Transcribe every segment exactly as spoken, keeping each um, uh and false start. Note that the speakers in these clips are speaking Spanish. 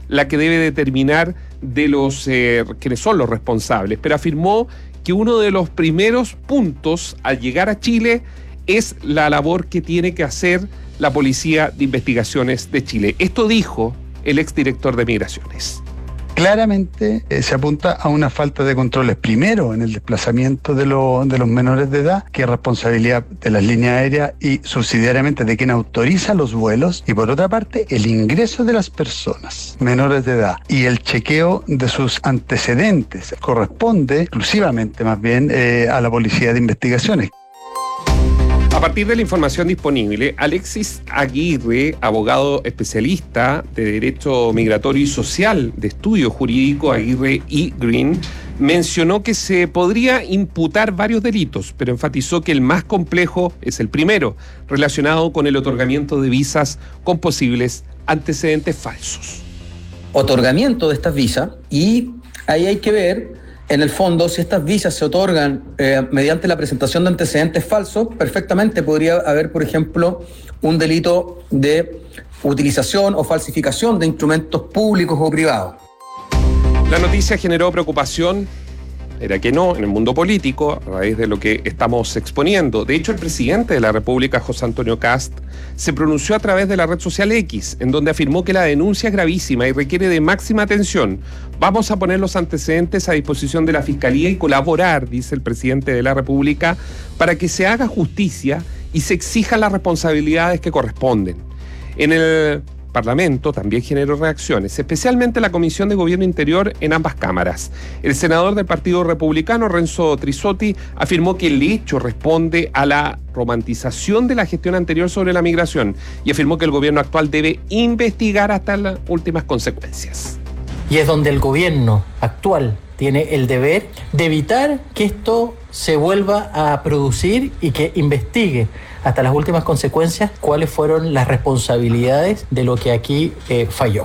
la que debe determinar de los eh, quiénes son los responsables, pero afirmó que uno de los primeros puntos al llegar a Chile es la labor que tiene que hacer la Policía de Investigaciones de Chile. Esto dijo el exdirector de Migraciones. Claramente eh, se apunta a una falta de controles, primero en el desplazamiento de, lo, de los menores de edad, que es responsabilidad de las líneas aéreas y subsidiariamente de quien autoriza los vuelos, y por otra parte el ingreso de las personas menores de edad y el chequeo de sus antecedentes corresponde exclusivamente más bien eh, a la Policía de Investigaciones. A partir de la información disponible, Alexis Aguirre, abogado especialista de Derecho Migratorio y Social de Estudio Jurídico Aguirre y Green, mencionó que se podría imputar varios delitos, pero enfatizó que el más complejo es el primero, relacionado con el otorgamiento de visas con posibles antecedentes falsos. Otorgamiento de estas visas, y ahí hay que ver, en el fondo, si estas visas se otorgan eh, mediante la presentación de antecedentes falsos, perfectamente podría haber, por ejemplo, un delito de utilización o falsificación de instrumentos públicos o privados. La noticia generó preocupación, era que no, en el mundo político, a raíz de lo que estamos exponiendo. De hecho, el presidente de la República, José Antonio Kast, se pronunció a través de la red social X, en donde afirmó que la denuncia es gravísima y requiere de máxima atención. Vamos a poner los antecedentes a disposición de la Fiscalía y colaborar, dice el presidente de la República, para que se haga justicia y se exijan las responsabilidades que corresponden. En el Parlamento también generó reacciones, especialmente la Comisión de Gobierno Interior en ambas cámaras. El senador del Partido Republicano, Renzo Trisotti, afirmó que el hecho responde a la romantización de la gestión anterior sobre la migración y afirmó que el gobierno actual debe investigar hasta las últimas consecuencias. Y es donde el gobierno actual tiene el deber de evitar que esto se vuelva a producir y que investigue hasta las últimas consecuencias cuáles fueron las responsabilidades de lo que aquí eh, falló.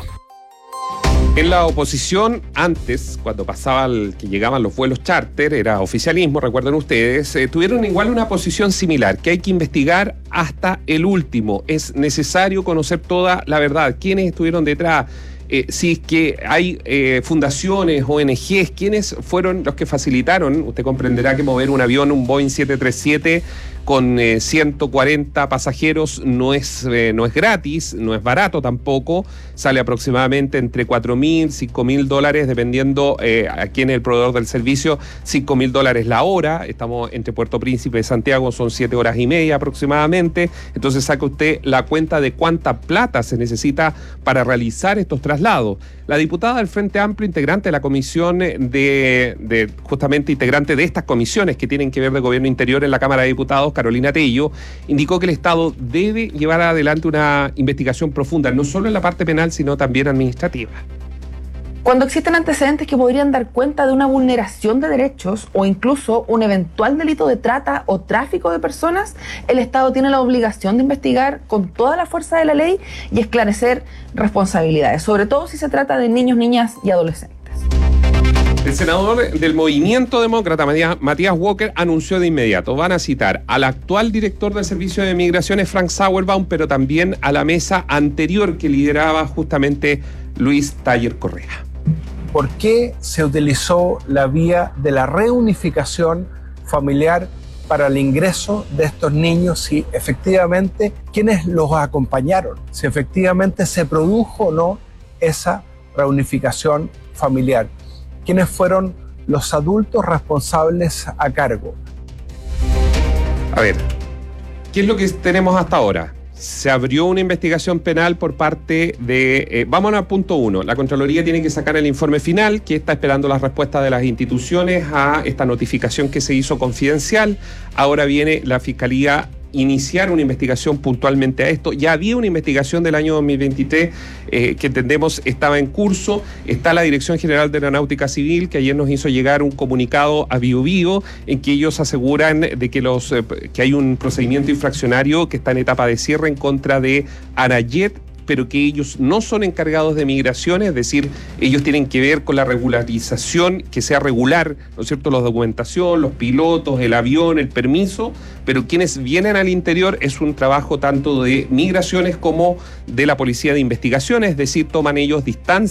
En la oposición, antes, cuando pasaba el, que llegaban los vuelos charter, era oficialismo, recuerden ustedes, eh, tuvieron igual una posición similar, que hay que investigar hasta el último. Es necesario conocer toda la verdad, quiénes estuvieron detrás, eh, si es que hay eh, fundaciones, O N Ges, quiénes fueron los que facilitaron. Usted comprenderá que mover un avión, un Boeing siete treinta y siete, con eh, ciento cuarenta pasajeros no es, eh, no es gratis, no es barato tampoco, sale aproximadamente entre cuatro mil, cinco mil dólares, dependiendo eh, a quién es el proveedor del servicio, cinco mil dólares la hora. Estamos entre Puerto Príncipe y Santiago, son siete horas y media aproximadamente, entonces saca usted la cuenta de cuánta plata se necesita para realizar estos traslados. La diputada del Frente Amplio, integrante de la comisión de, de justamente integrante de estas comisiones que tienen que ver de Gobierno Interior en la Cámara de Diputados, Carolina Tello, indicó que el Estado debe llevar adelante una investigación profunda, no solo en la parte penal, sino también administrativa. Cuando existen antecedentes que podrían dar cuenta de una vulneración de derechos o incluso un eventual delito de trata o tráfico de personas, el Estado tiene la obligación de investigar con toda la fuerza de la ley y esclarecer responsabilidades, sobre todo si se trata de niños, niñas y adolescentes. El senador del Movimiento Demócrata, Matías Walker, anunció de inmediato, van a citar al actual director del Servicio de Migraciones, Frank Sauerbaum, pero también a la mesa anterior que lideraba justamente Luis Taller Correa. ¿Por qué se utilizó la vía de la reunificación familiar para el ingreso de estos niños? Si efectivamente, ¿quiénes los acompañaron? Si efectivamente se produjo o no esa reunificación familiar. ¿Quiénes fueron los adultos responsables a cargo? A ver, ¿qué es lo que tenemos hasta ahora? Se abrió una investigación penal por parte de... Eh, vamos al punto uno. La Contraloría tiene que sacar el informe final, que está esperando las respuestas de las instituciones a esta notificación que se hizo confidencial. Ahora viene la Fiscalía iniciar una investigación puntualmente a esto. Ya había una investigación del año dos mil veintitrés eh, que entendemos estaba en curso. Está la Dirección General de Aeronáutica Civil, que ayer nos hizo llegar un comunicado a Bio Bio en que ellos aseguran de que los eh, que hay un procedimiento infraccionario que está en etapa de cierre en contra de Arayet, pero que ellos no son encargados de migración, es decir, ellos tienen que ver con la regularización, que sea regular, ¿no es cierto?, la documentación, los pilotos, el avión, el permiso, pero quienes vienen al interior es un trabajo tanto de migraciones como de la Policía de Investigaciones, es decir, toman ellos distancia